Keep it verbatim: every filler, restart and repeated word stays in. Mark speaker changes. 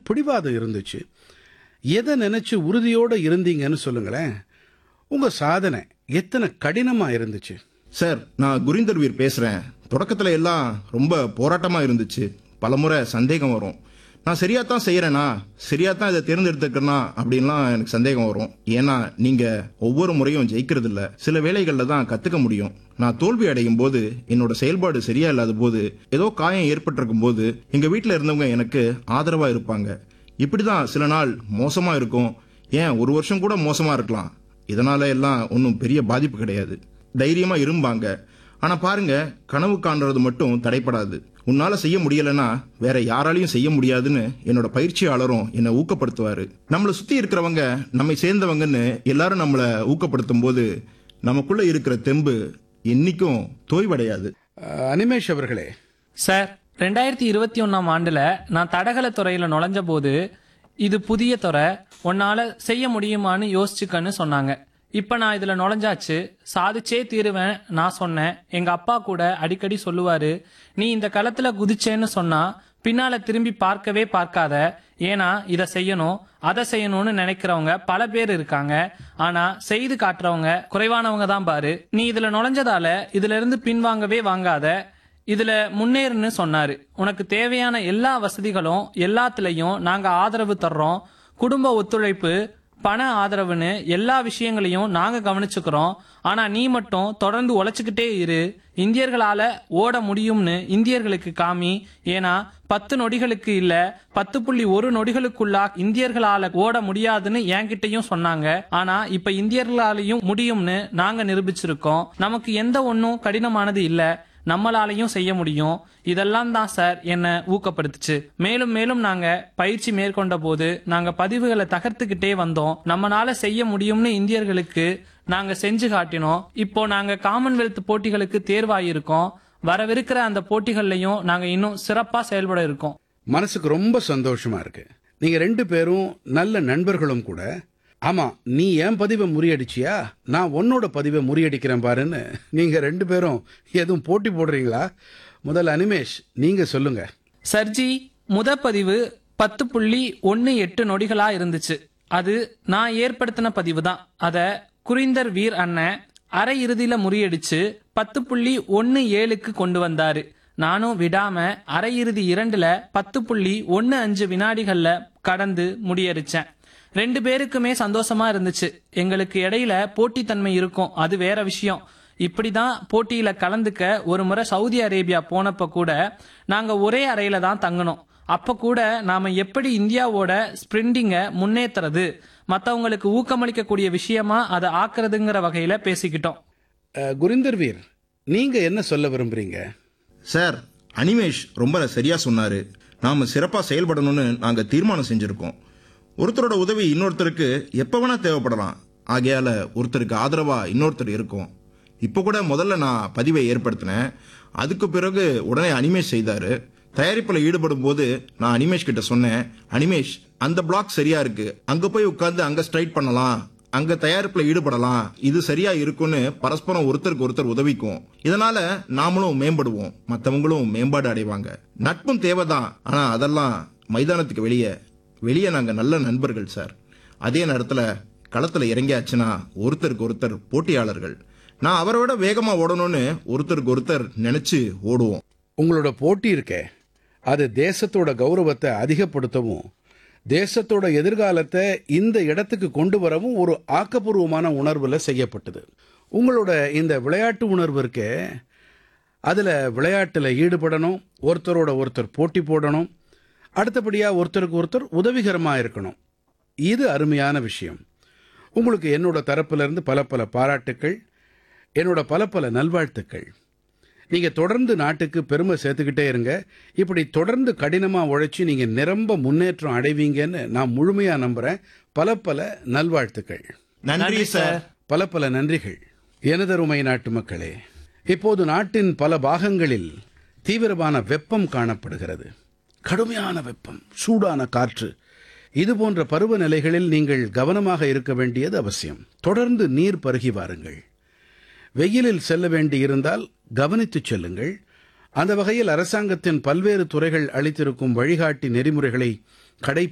Speaker 1: பிடிவாதம் இருந்துச்சு? எதை நினைச்சு உறுதியோட இருந்தீங்கன்னு சொல்லுங்களேன். உங்க சாதனை எத்தனை கடினமா இருந்துச்சு?
Speaker 2: சார், நான் குரிந்தர் வீர் பேசுறேன். தொடக்கத்துல எல்லாம் ரொம்ப போராட்டமா இருந்துச்சு. பலமுறை சந்தேகம் வரும். நான் சரியா தான் செய்யறேனா, சரியா தான் இதை தேர்ந்தெடுத்துக்கிறேனா அப்படின்லாம் எனக்கு சந்தேகம் வரும். ஏன்னா நீங்க ஒவ்வொரு முறையும் ஜெயிக்கிறது இல்ல, சில வேளைகள்ல தான் கத்துக்க முடியும். நான் தோல்வி அடையும் போது, என்னோட செயல்பாடு சரியா இல்லாத போது, ஏதோ காயம் ஏற்பட்டிருக்கும் போது எங்க வீட்டுல இருந்தவங்க எனக்கு ஆதரவா இருப்பாங்க. இப்படிதான் சில நாள் மோசமா இருக்கும், ஏன் ஒரு வருஷம் கூட மோசமா இருக்கலாம். இதனால எல்லாம் ஒன்றும் பெரிய பாதிப்பு கிடையாது, தைரியமா இருப்பாங்க. ஆனா பாருங்க, கனவு காண்றது மட்டும் தடைப்படாது. உன்னால செய்ய முடியலன்னா வேற யாராலையும் செய்ய முடியாதுன்னு என்னோட பயிற்சியாளரும் என்னை ஊக்கப்படுத்துவாரு. நம்மளை சுத்தி இருக்கிறவங்க நம்மை சேர்ந்தவங்கன்னு எல்லாரும் நம்மளை ஊக்கப்படுத்தும் போது நமக்குள்ள இருக்கிற தெம்பு என்னைக்கும் தோய்வடையாது.
Speaker 1: அஹ், அனிமேஷ் அவர்களே.
Speaker 3: சார், ரெண்டாயிரத்தி இருபத்தி ஒன்னாம் ஆண்டுல நான் தடகள துறையில நுழைஞ்ச போது, இது புதிய துறை, உன்னால செய்ய முடியுமான்னு யோசிச்சுக்கன்னு சொன்னாங்க. இப்ப நான் இதுல நுழைஞ்சாச்சு, சாதிச்சே தீருவேன் நான் சொன்னேன். எங்க அப்பா கூட அடிக்கடி சொல்லுவாரு, நீ இந்த களத்துல குதிச்சேன்னு சொன்னா பின்னால திரும்பி பார்க்கவே பார்க்காத, ஏன்னா இதை செய்யணும் அதை செய்யணும்னு நினைக்கிறவங்க பல பேர் இருக்காங்க, ஆனா செய்து காட்டுறவங்க குறைவானவங்க தான் பாரு. நீ இதுல நுழைஞ்சதால இதுல இருந்து பின்வாங்கவே வாங்காத, இதுல முன்னேறுன்னு சொன்னாரு. உனக்கு தேவையான எல்லா வசதிகளும் எல்லாத்துலயும் நாங்க ஆதரவு தர்றோம். குடும்ப ஒத்துழைப்பு, பண ஆதரவுன்னு எல்லா விஷயங்களையும் நாங்க கவனிச்சுக்கிறோம். ஆனா நீ மட்டும் தொடர்ந்து உழைச்சுக்கிட்டே இரு. இந்தியர்களால ஓட முடியும்னு இந்தியர்களுக்கு காமி. ஏன்னா பத்து நொடிகளுக்கு இல்ல, பத்து புள்ளி ஒரு நொடிகளுக்குள்ளா இந்தியர்களால ஓட முடியாதுன்னு என்கிட்டயும் சொன்னாங்க. ஆனா இப்ப இந்தியர்களாலையும் முடியும்னு நாங்க நிரூபிச்சிருக்கோம். நமக்கு எந்த ஒன்னும் கடினமானது இல்ல, நம்மளாலையும் செய்ய முடியும். இதெல்லாம் தான் சார் என்ன ஊக்கப்படுத்துச்சு. மேலும் மேலும் நாங்க பயிற்சி மேற்கொண்ட போது நாங்க பதிவுகளை தகர்த்துக்கிட்டே வந்தோம். நம்மளால செய்ய முடியும்னு இந்தியர்களுக்கு நாங்க செஞ்சு காட்டினோம். இப்போ நாங்க காமன்வெல்த் போட்டிகளுக்கு தேர்வாயிருக்கோம். வரவிருக்கிற அந்த போட்டிகள்லயும் நாங்க இன்னும் சிறப்பா செயல்பட இருக்கோம்.
Speaker 1: மனசுக்கு ரொம்ப சந்தோஷமா இருக்கு. நீங்க ரெண்டு பேரும் நல்ல நண்பர்களும் கூட. ஆமா, நீ என் பதிவை முறியடிச்சியா, நான் உன்னோட பதிவை முறியடிக்கிறேன் பாருன்னு நீங்க ரெண்டு பேரும் எதுவும் போட்டி போடுறீங்களா? முதல்ல அனிமேஷ், நீங்க சொல்லுங்க.
Speaker 3: சர்ஜி, முத பதிவு பத்து புள்ளி ஒன்னு எட்டு நொடிகளா இருந்துச்சு. அது நான் ஏற்படுத்தின பதிவு தான். அத குரிந்தர் வீர் அண்ணன் அரை இறுதியில முறியடிச்சு பத்து புள்ளி ஒன்னு ஏழுக்கு கொண்டு வந்தாரு. நானும் விடாம அரை இறுதி இரண்டுல பத்து புள்ளி ஒன்னு அஞ்சு வினாடிகள்ல கடந்து முடியடிச்சேன். ரெண்டு பேருக்குமே சந்தோஷமா இருந்துச்சு. எங்களுக்கு இடையில போட்டித்தன்மை இருக்கும், அது வேற விஷயம். இப்படிதான் போட்டியில கலந்துக்க ஒரு முறை சவுதி அரேபியா போனப்ப கூட நாங்க ஒரே அறையில தான் தங்கணும். அப்ப கூட நாம எப்படி இந்தியாவோட ஸ்பிரிண்டிங்க முன்னேற்றுறது, மற்றவங்களுக்கு ஊக்கமளிக்கக்கூடிய விஷயமா அதை ஆக்குறதுங்கிற வகையில பேசிக்கிட்டோம்.
Speaker 1: அஹ், குரிந்தர் வீர், நீங்க என்ன சொல்ல விரும்புறீங்க?
Speaker 2: சார், அனிமேஷ் ரொம்ப சரியா சொன்னாரு. நாம சிறப்பா செயல்படணும்னு நாங்க தீர்மானம் செஞ்சிருக்கோம். ஒருத்தரோட உதவி இன்னொருத்தருக்கு எப்ப வேணா தேவைப்படலாம். ஆகையால ஒருத்தருக்கு ஆதரவா இன்னொருத்தர் இருக்கும். இப்ப கூட முதல்ல நான் பதிவை ஏற்படுத்தினேன், அதுக்கு பிறகு உடனே அனிமேஷ் செய்தாரு. தயாரிப்புல ஈடுபடும் போது நான் அனிமேஷ் கிட்ட சொன்னேன், அனிமேஷ் அந்த பிளாக் சரியா இருக்கு, அங்க போய் உட்கார்ந்து அங்க ஸ்ட்ரைட் பண்ணலாம், அங்க தயாரிப்புல ஈடுபடலாம், இது சரியா இருக்குன்னு பரஸ்பரம் ஒருத்தருக்கு ஒருத்தர் உதவிக்கும். இதனால நாமளும் மேம்படுவோம், மற்றவங்களும் மேம்பாடு அடைவாங்க. நட்பும் தேவைதான், ஆனா அதெல்லாம் மைதானத்துக்கு வெளியே வெளியே நாங்க நல்ல நண்பர்கள் சார். அதே நேரத்துல களத்துல இறங்கியாச்சுன்னா ஒருத்தருக்கு ஒருத்தர் போட்டியாளர்கள். நான் அவரை விட வேகமா ஓடணும்னு ஒருத்தருக்கு ஒருத்தர் நினைச்சு ஓடுவோம்.
Speaker 1: உங்களோட போட்டி இருக்கே, அது தேசத்தோட கௌரவத்தை அதிகப்படுத்தவும் தேசத்தோட எதிர்காலத்தை இந்த இடத்துக்கு கொண்டு வரவும் ஒரு ஆக்கப்பூர்வமான உணர்வுல செய்யப்பட்டது. உங்களோட இந்த விளையாட்டு உணர்வு இருக்கே, அதுல விளையாட்டுல ஈடுபடணும், ஒருத்தரோட ஒருத்தர் போட்டி போடணும், அடுத்தபடியா ஒருத்தருக்கு ஒருத்தர் உதவிகரமா இருக்கணும். இது அருமையான விஷயம். உங்களுக்கு என்னோட தரப்புல இருந்து பல பல பாராட்டுக்கள், என்னோட பல பல நல்வாழ்த்துக்கள். நீங்க தொடர்ந்து நாட்டுக்கு பெருமை சேர்த்துக்கிட்டே இருங்க. இப்படி தொடர்ந்து கடினமா உழைச்சி நீங்க நிரம்ப முன்னேற்றம் அடைவீங்கன்னு நான் முழுமையா நம்புறேன். பல பல நல்வாழ்த்துக்கள்.
Speaker 2: நன்றி சார்.
Speaker 1: பல பல நன்றிகள். எனதருமை நாட்டு மக்களே, இப்போது நாட்டின் பல பாகங்களில் தீவிரமான வெப்பம் காணப்படுகிறது. கடுமையான வெப்பம், சூடான காற்று, இது போன்ற பருவநிலைகளில் நீங்கள் கவனமாக இருக்க வேண்டியது அவசியம். தொடர்ந்து நீர் பருகி வாருங்கள். வெயிலில் செல்ல வேண்டியிருந்தால் கவனித்துச் செல்லுங்கள். அந்த வகையில் அரசாங்கத்தின் பல்வேறு துறைகள் அளித்திருக்கும் வழிகாட்டி நெறிமுறைகளை கடை